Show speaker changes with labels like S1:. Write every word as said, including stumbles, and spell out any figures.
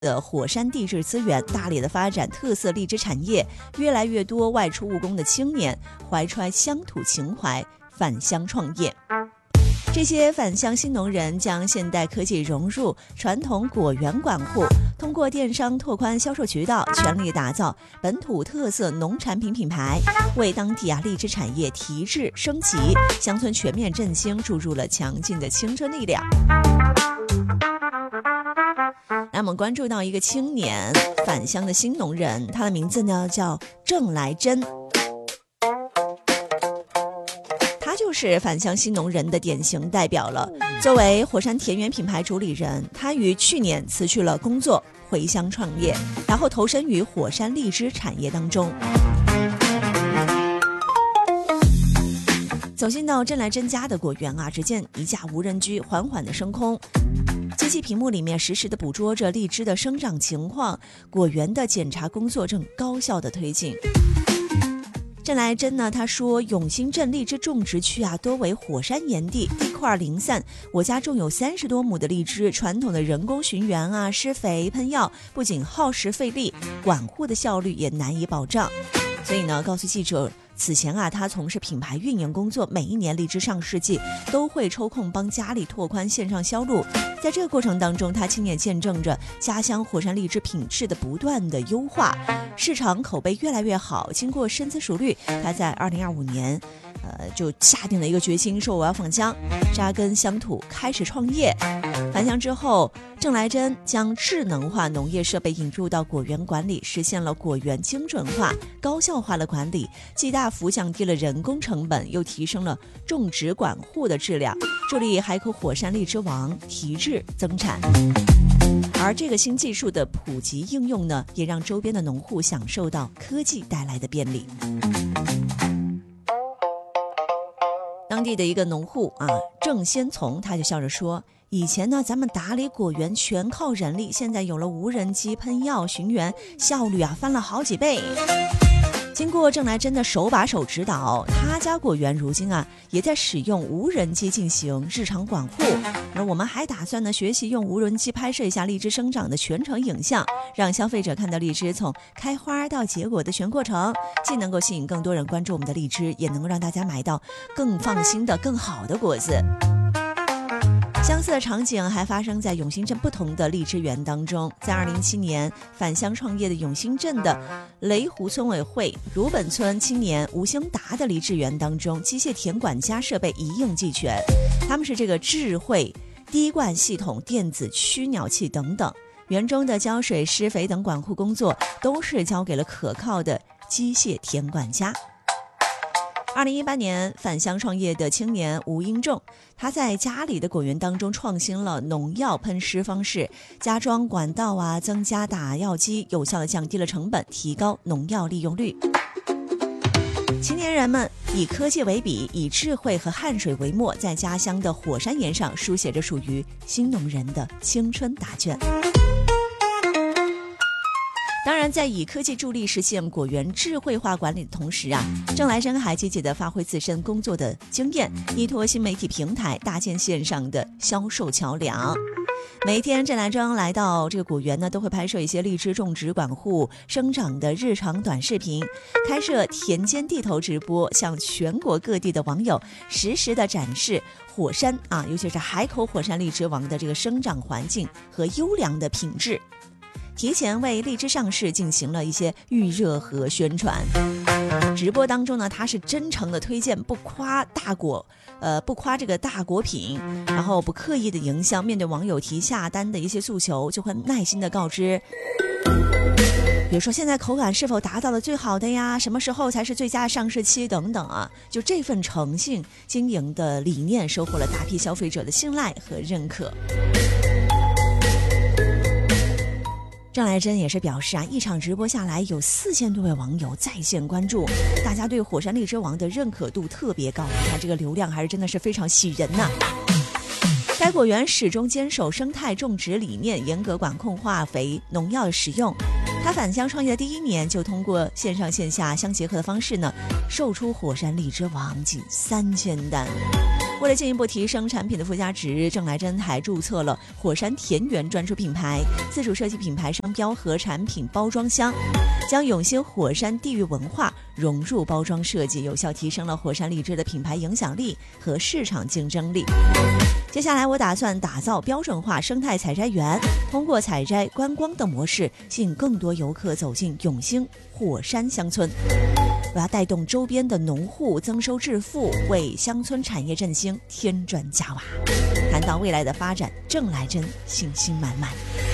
S1: 的火山地质资源，大力的发展特色荔枝产业，越来越多外出务工的青年怀揣乡土情怀返乡创业。这些返乡新农人将现代科技融入传统果园管护，通过电商拓宽销售渠道，全力打造本土特色农产品品牌，为当地啊荔枝产业提质升级、乡村全面振兴注入了强劲的青春力量。那我们关注到一个青年返乡的新农人，他的名字呢叫郑来珍。他就是返乡新农人的典型代表了。作为火山田园品牌主理人，他于去年辞去了工作，回乡创业，然后投身于火山荔枝产业当中。走进到郑来珍家的果园啊，只见一架无人机缓缓的升空，机器屏幕里面实时的捕捉着荔枝的生长情况，果园的检查工作正高效的推进。郑来珍呢，他说永兴镇荔枝种植区啊多为火山岩地，地块零散，我家种有三十多亩的荔枝，传统的人工巡园啊、施肥喷药不仅耗时费力，管护的效率也难以保障。所以呢，告诉记者，此前啊，他从事品牌运营工作，每一年荔枝上市季都会抽空帮家里拓宽线上销路。在这个过程当中，他亲眼见证着家乡火山荔枝品质的不断的优化，市场口碑越来越好。经过深思熟虑，他在二零二五年呃，就下定了一个决心，说我要返乡，扎根乡土，开始创业。返乡之后，郑来珍将智能化农业设备引入到果园管理，实现了果园精准化、高效化的管理，既大幅降低了人工成本，又提升了种植管护的质量，助力海口火山荔枝王提质增产。而这个新技术的普及应用呢，也让周边的农户享受到科技带来的便利。当地的一个农户啊，郑先从，他就笑着说，以前呢咱们打理果园全靠人力，现在有了无人机喷药巡园，效率啊翻了好几倍。经过郑来珍的手把手指导，他家果园如今啊也在使用无人机进行日常管护。而我们还打算呢学习用无人机拍摄一下荔枝生长的全程影像，让消费者看到荔枝从开花到结果的全过程，既能够吸引更多人关注我们的荔枝，也能够让大家买到更放心的更好的果子。相似的场景还发生在永兴镇不同的荔枝园当中。在二零一七年返乡创业的永兴镇的雷湖村委会、如本村青年吴兴达的荔枝园当中，机械田管家设备一应俱全，他们是这个智慧滴灌系统、电子驱鸟器等等，园中的浇水、施肥等管护工作都是交给了可靠的机械田管家。二零一八年返乡创业的青年吴英仲，他在家里的果园当中创新了农药喷施方式，加装管道啊，增加打药机，有效地降低了成本，提高农药利用率。青年人们以科技为笔，以智慧和汗水为墨，在家乡的火山岩上书写着属于新农人的青春答卷。当然，在以科技助力实现果园智慧化管理的同时啊，郑来珍还积极地发挥自身工作的经验，依托新媒体平台搭建线上的销售桥梁。每一天，郑来珍来到这个果园呢，都会拍摄一些荔枝种植、管护、生长的日常短视频，开设田间地头直播，向全国各地的网友实时的展示火山啊，尤其是海口火山荔枝王的这个生长环境和优良的品质。提前为荔枝上市进行了一些预热和宣传。直播当中呢，他是真诚的推荐，不夸大果，呃，不夸这个大果品，然后不刻意的营销。面对网友提下单的一些诉求，就会耐心的告知，比如说现在口感是否达到了最好的呀？什么时候才是最佳上市期等等啊？就这份诚信经营的理念，收获了大批消费者的信赖和认可。郑来珍也是表示啊，一场直播下来有四千多位网友在线关注，大家对火山荔枝王的认可度特别高，你看这个流量还是真的是非常喜人呐、啊。该果园始终坚守生态种植理念，严格管控化肥、农药的使用。他返乡创业的第一年，就通过线上线下相结合的方式呢，售出火山荔枝王近三千单。 为了进一步提升产品的附加值，郑来珍还注册了火山田园专属品牌，自主设计品牌商标和产品包装箱，将永兴火山地域文化融入包装设计，有效提升了火山荔枝的品牌影响力和市场竞争力。接下来我打算打造标准化生态采摘园，通过采摘、观光等模式，吸引更多游客走进永兴火山乡村。我要带动周边的农户增收致富，为乡村产业振兴添砖加瓦。谈到未来的发展，郑来珍信心满满。